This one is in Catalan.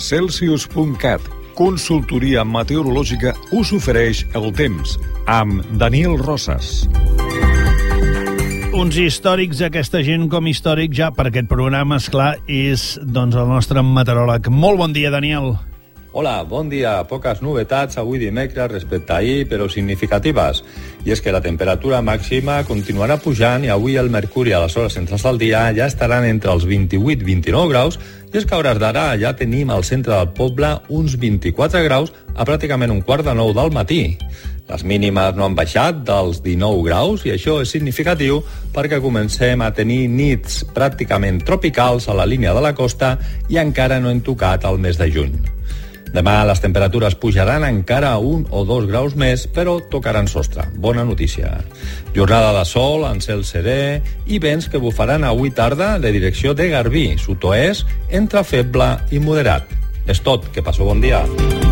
Celsius.cat, consultoria meteorològica, us ofereix el temps amb Daniel Rosas. Uns històrics, aquesta gent com històric ja per aquest programa, esclar, és doncs el nostre meteoròleg. Molt bon dia, Daniel. Hola, bon dia. Poques novetats avui dimecres respecte a ahir, però significatives. I és que la temperatura màxima continuarà pujant i avui el mercuri a les hores centrals del dia ja estaran entre els 28 i 29 graus, i és que a hores d'ara ja tenim al centre del poble uns 24 graus a pràcticament 8:45 del matí. Les mínimes no han baixat dels 19 graus i això és significatiu perquè comencem a tenir nits pràcticament tropicals a la línia de la costa i encara no hem tocat el mes de juny. Demà les temperatures pujaran encara 1 o 2 graus més, però tocaran sostre. Bona notícia. Jornada de sol, en cel serè i vents que bufaran avui tarda de direcció de Garbí, sud-oest, entre feble i moderat. És tot. Que passeu bon dia.